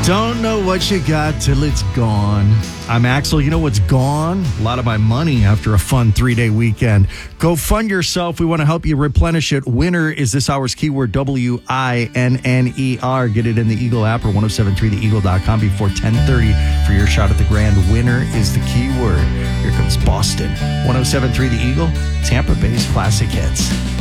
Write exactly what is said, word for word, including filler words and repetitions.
Don't know what you got till it's gone. I'm Axel. You know what's gone? A lot of my money after a fun three-day weekend. Go fund yourself. We want to help you replenish it. Winner is this hour's keyword, W I N N E R. Get it in the Eagle app or ten seventy-three the eagle dot com before ten thirty for your shot at the grand. Winner is the keyword. Here comes Boston. ten seventy-three The Eagle, Tampa Bay's classic hits.